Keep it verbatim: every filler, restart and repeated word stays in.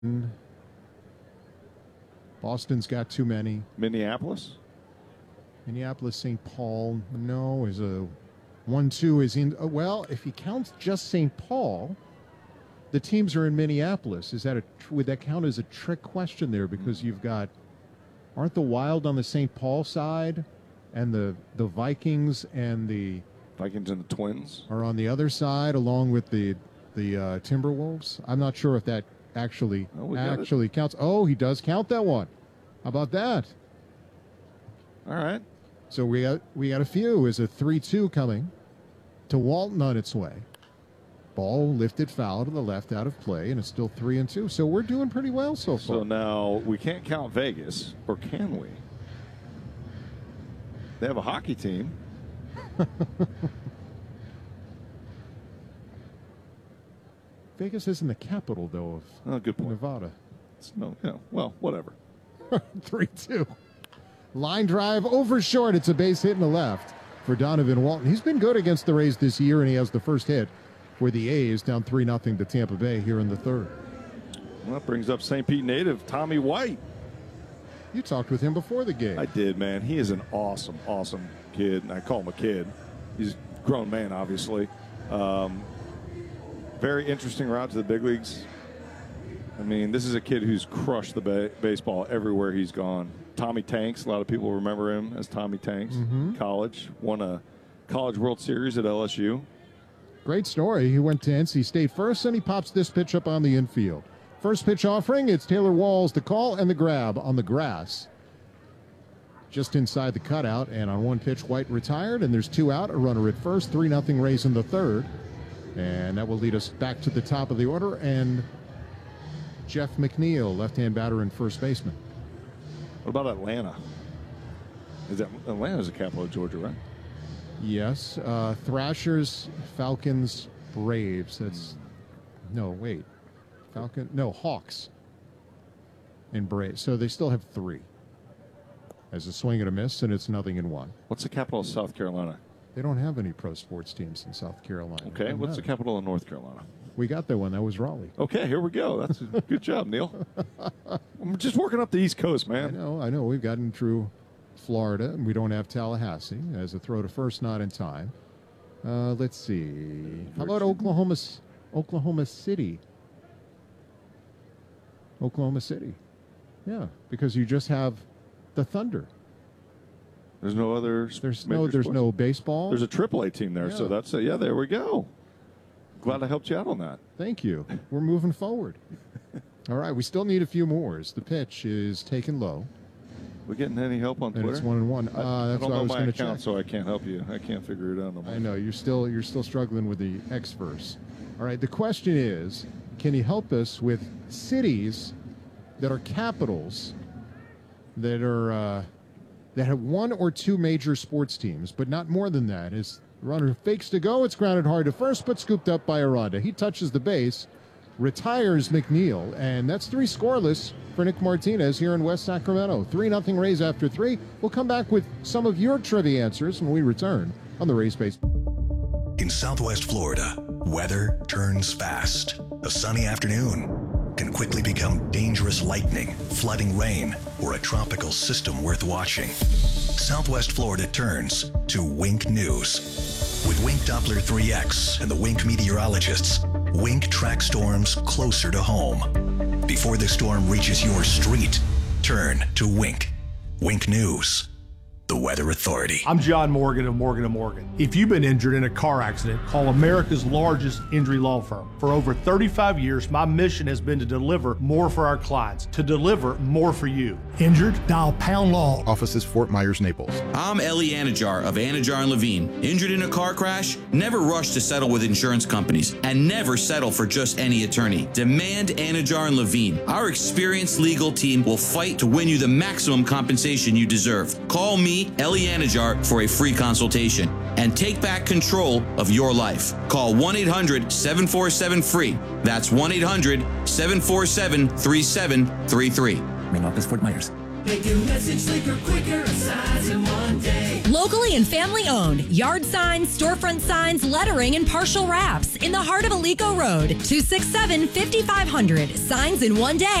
Boston's got too many. Minneapolis? Minneapolis, Saint Paul, no, is a one two is in. Oh, well, if he counts just Saint Paul, the teams are in Minneapolis. Is that a would that count as a trick question there? Because you've got, aren't the Wild on the Saint Paul side, and the the Vikings and the Vikings and the Twins are on the other side, along with the the uh, Timberwolves. I'm not sure if that actually oh, actually counts. Oh, he does count that one. How about that? All right. So we got we got a few. Is a three two coming to Walton on its way. Ball lifted foul to the left, out of play, and it's still three and two. So we're doing pretty well so far. So now we can't count Vegas, or can we? They have a hockey team. Vegas isn't the capital, though, of oh, good point. Nevada. It's no, you know, well, whatever. three two. Line drive over short. It's a base hit in the left for Donovan Walton. He's been good against the Rays this year, and he has the first hit for the A's, down three nothing to Tampa Bay here in the third. Well, that brings up Saint Pete native Tommy White. You talked with him before the game. I did, man. He is an awesome, awesome kid. And I call him a kid. He's a grown man, obviously. Um, very interesting route to the big leagues. I mean, this is a kid who's crushed the ba- baseball everywhere he's gone. Tommy Tanks, a lot of people remember him as Tommy Tanks. Mm-hmm. College, won a College World Series at L S U. Great story. He went to N C State first, and he pops this pitch up on the infield. First pitch offering, it's Taylor Walls, the call and the grab on the grass. Just inside the cutout, and on one pitch, White retired, and there's two out, a runner at first, three nothing Rays in the third. And that will lead us back to the top of the order, and Jeff McNeil, left-hand batter and first baseman. What about Atlanta? Is that Atlanta's the capital of Georgia, right? Yes. Uh, Thrashers, Falcons, Braves. That's no, wait. Falcon, no, Hawks and Braves. So they still have three. As a swing and a miss, and it's nothing in one. What's the capital of South Carolina? They don't have any pro sports teams in South Carolina. Okay, what's the capital of North Carolina? We got that one. That was Raleigh. Okay, here we go. That's a good job, Neil. I'm just working up the East Coast, man. I know, I know. We've gotten through Florida, and we don't have Tallahassee as a throw to first, not in time. Uh, let's see. How about Oklahoma, Oklahoma City? Oklahoma City. Yeah, because you just have the Thunder. There's no other. There's no. There's sports? no baseball. There's a triple A team there, yeah. so that's a, yeah. There we go. Glad I helped you out on that. Thank you. We're moving forward. All right, we still need a few more. The pitch is taken low. We getting any help on Twitter? And it's one and one. Uh, I, that's I don't what know I was my going to account, check. so I can't help you. I can't figure it out. No more. I know you're still you're still struggling with the X verse. All right. The question is, can you help us with cities that are capitals that are uh, that have one or two major sports teams, but not more than that? Is the runner fakes to go, it's grounded hard to first, but scooped up by Aranda. He touches the base, retires McNeil, and that's three scoreless for Nick Martinez here in West Sacramento. three nothing Rays after three. We'll come back with some of your trivia answers when we return on the Rays Base. In Southwest Florida, weather turns fast. A sunny afternoon can quickly become dangerous lightning, flooding rain, or a tropical system worth watching. Southwest Florida turns to Wink News. With Wink Doppler three X and the Wink meteorologists, Wink tracks storms closer to home. Before the storm reaches your street, turn to Wink. Wink News, the Weather Authority. I'm John Morgan of Morgan and Morgan. If you've been injured in a car accident, call America's largest injury law firm. For over thirty-five years, my mission has been to deliver more for our clients, to deliver more for you. Injured? Dial Pound Law. Offices Fort Myers, Naples. I'm Ellie Anajar of Anajar and Levine. Injured in a car crash? Never rush to settle with insurance companies, and never settle for just any attorney. Demand Anajar and Levine. Our experienced legal team will fight to win you the maximum compensation you deserve. Call me, Ellie Anajar, for a free consultation and take back control of your life. Call one eight hundred seven four seven free. That's one eight hundred seven four seven three seven three three. Main office, Fort Myers. Make your message slicker, quicker, a size in one day. Locally and family owned. Yard signs, storefront signs, lettering, and partial wraps in the heart of Alico Road. two six seven, five five zero zero. Signs in one day.